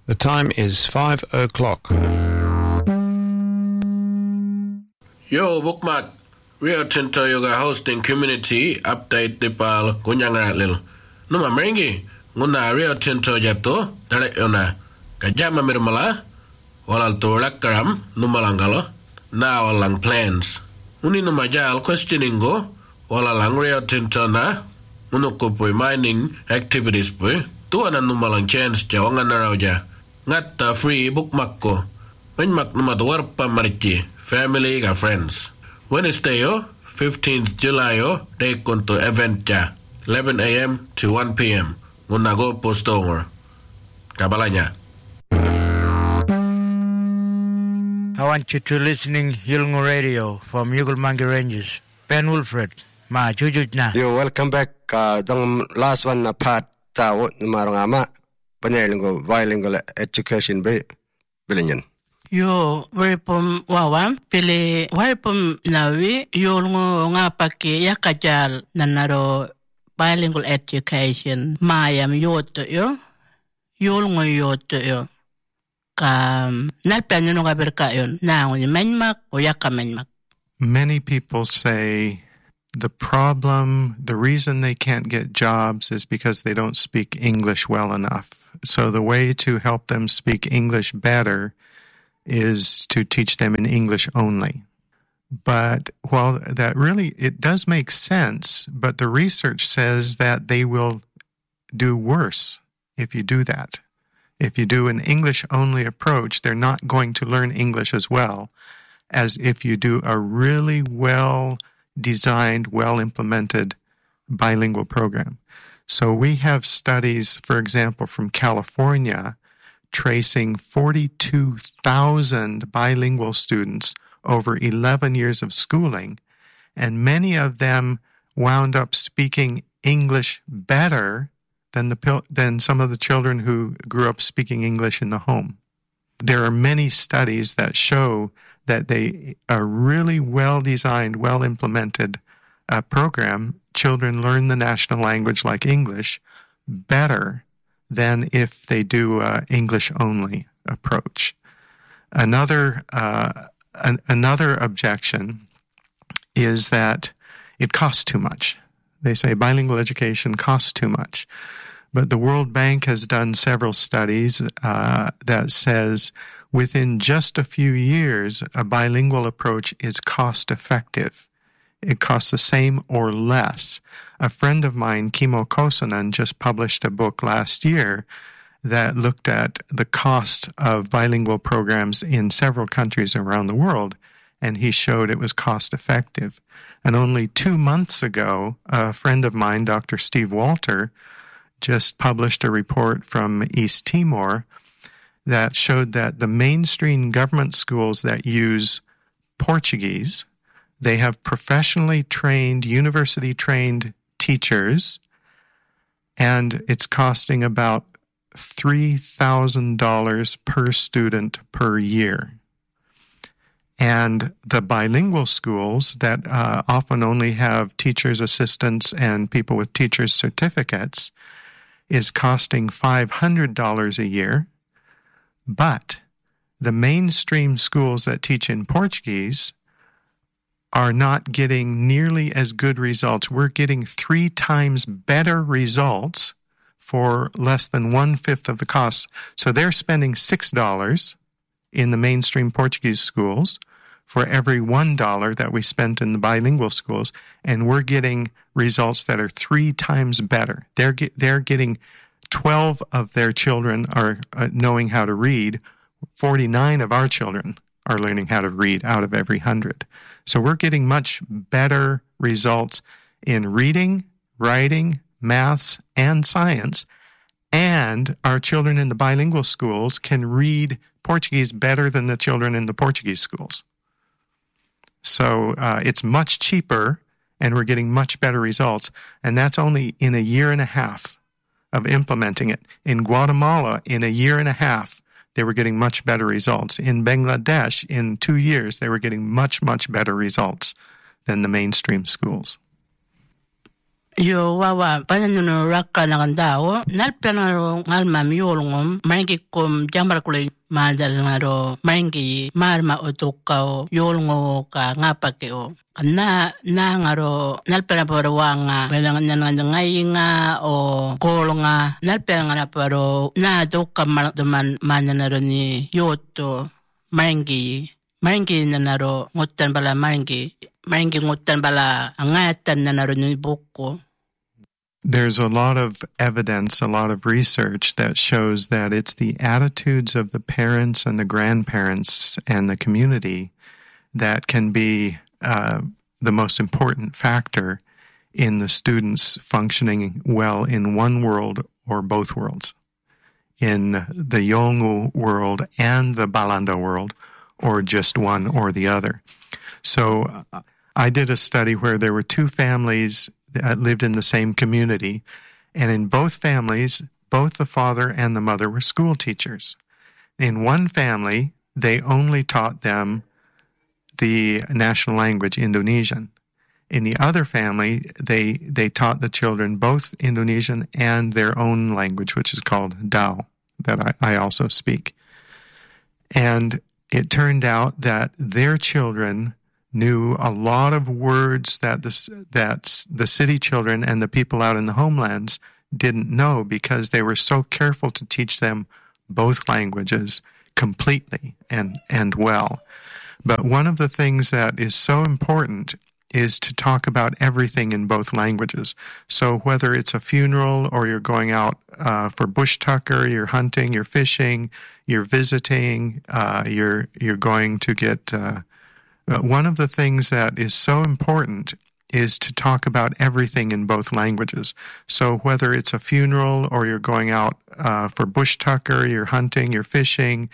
The time is 5 o'clock. Yo, bookmark. Rio Tinto Yoga hosting community update dipal kunyangalil. Numa merengi. Nguna Rio Tinto jato dale yona. Kajama mirmala. Walal tulak karam numalangalo. Na walang plans. Uni numajal questioning go. Walalang Rio Tinto na. Unukupui mining activities pui. Tuana numalang chance jawangan naraja. Ngatta free bookmark ko. Penmak numadwarpa marichi. Family ka friends. Wednesday 15th July day kunto event ja 11 a.m. to 1 p.m. Ngunago postongor. Kabalanya. I want you to listening Yulngu Radio from Yugelmangi Ranges. Ben Wilfred. Ma jujuj na. You welcome back. Dong last one part ta marong ama panyalingo bilingual education be bilinyan. Yo welcome wawan pili welcome nawi yulngu ngapaki yakajal nanaro bilingual education mayam yoto yo yulngu yoto yo ka nalpanya no gaberka yon na ngi menmak o yakamenmak. Many people say the reason they can't get jobs is because they don't speak English well enough. So the way to help them speak English better is to teach them in English only. But while that really, it does make sense, but the research says that they will do worse if you do that. If you do an English-only approach, they're not going to learn English as well as if you do a really well-designed, well-implemented bilingual program. So we have studies, for example, from California, tracing 42,000 bilingual students over 11 years of schooling, and many of them wound up speaking English better than some of the children who grew up speaking English in the home. There are many studies that show that a really well-designed, well-implemented program, children learn the national language like English better than if they do an English-only approach. Another objection is that it costs too much. They say bilingual education costs too much. But the World Bank has done several studies that says within just a few years, a bilingual approach is cost-effective. It costs the same or less. A friend of mine, Kimmo Kosonen, just published a book last year that looked at the cost of bilingual programs in several countries around the world, and he showed it was cost-effective. And only 2 months ago, a friend of mine, Dr. Steve Walter, just published a report from East Timor that showed that the mainstream government schools that use Portuguese, they have professionally trained, university-trained teachers, and it's costing about $3,000 per student per year. And the bilingual schools that often only have teachers' assistants and people with teachers' certificates is costing $500 a year. But the mainstream schools that teach in Portuguese are not getting nearly as good results. We're getting 3 times better results for less than 1/5 of the cost. So they're spending $6 in the mainstream Portuguese schools for every $1 that we spent in the bilingual schools, and we're getting results that are 3 times better. They're getting 12 of their children are knowing how to read. 49 of our children are learning how to read out of every 100. So we're getting much better results in reading, writing, maths, and science, and our children in the bilingual schools can read Portuguese better than the children in the Portuguese schools. So it's much cheaper, and we're getting much better results, and that's only in a year and a half of implementing it. In Guatemala, in a year and a half, they were getting much better results. In Bangladesh, in 2 years, they were getting much, much better results than the mainstream schools. Yo wawa panano rakka nagandao nalplanaro ngalmam yolngom mangikom jamar kule madal ngaro mangi marma otokao yolngo ka ngapakeo na ngaro nalplanaparo wanga belang nangangainga o kolonga nalplanaparo na dokka man mananaro ni yoto mangi nanaro ngotan bala mangi ngotan bala angatan nanaro ni boko. There's a lot of evidence, a lot of research that shows that it's the attitudes of the parents and the grandparents and the community that can be the most important factor in the students functioning well in one world or both worlds, in the Yolngu world and the Balanda world, or just one or the other. So I did a study where there were two families that lived in the same community, and in both families, both the father and the mother were school teachers. In one family, they only taught them the national language, Indonesian. In the other family, they taught the children both Indonesian and their own language, which is called Dao, that I also speak. And it turned out that their children knew a lot of words that the city children and the people out in the homelands didn't know, because they were so careful to teach them both languages completely and well. But one of the things that is so important is to talk about everything in both languages. So whether it's a funeral or you're going out for bush tucker, you're hunting, you're fishing, you're visiting, you're going to get one of the things that is so important is to talk about everything in both languages. So whether it's a funeral or you're going out for bush tucker, you're hunting, you're fishing,